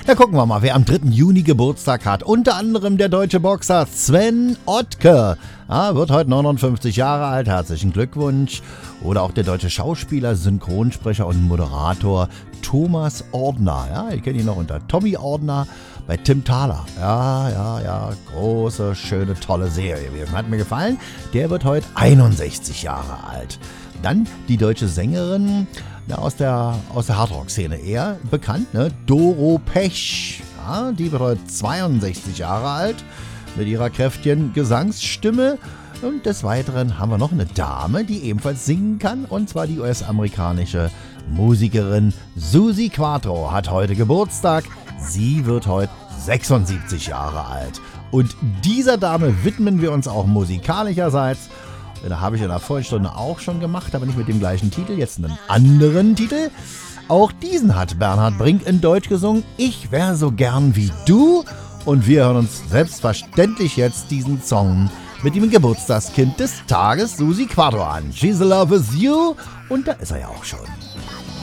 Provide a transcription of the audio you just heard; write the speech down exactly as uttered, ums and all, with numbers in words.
Da gucken wir mal, wer am dritten Juni Geburtstag hat. Unter anderem der deutsche Boxer Sven Ottke. Ja, wird heute neunundfünfzig Jahre alt. Herzlichen Glückwunsch. Oder auch der deutsche Schauspieler, Synchronsprecher und Moderator Thomas Ordner. Ja, ich kenne ihn noch unter Tommy Ordner bei Tim Thaler. Ja, ja, ja, große, schöne, tolle Serie. Hat mir gefallen. Der wird heute einundsechzig Jahre alt. Dann die deutsche Sängerin, ja, aus der, aus der Hardrock-Szene eher bekannt, ne? Doro Pesch. Ja, die wird heute zweiundsechzig Jahre alt mit ihrer kräftigen Gesangsstimme. Und des Weiteren haben wir noch eine Dame, die ebenfalls singen kann, und zwar die U S-amerikanische Musikerin Suzi Quatro hat heute Geburtstag. Sie wird heute sechsundsiebzig Jahre alt. Und dieser Dame widmen wir uns auch musikalischerseits. Da habe ich in der Vollstunde auch schon gemacht, aber nicht mit dem gleichen Titel, jetzt einen anderen Titel. Auch diesen hat Bernhard Brink in Deutsch gesungen. Ich wär so gern wie du. Und wir hören uns selbstverständlich jetzt diesen Song mit dem Geburtstagskind des Tages, Suzi Quatro, an. She's in love with you. Und da ist er ja auch schon.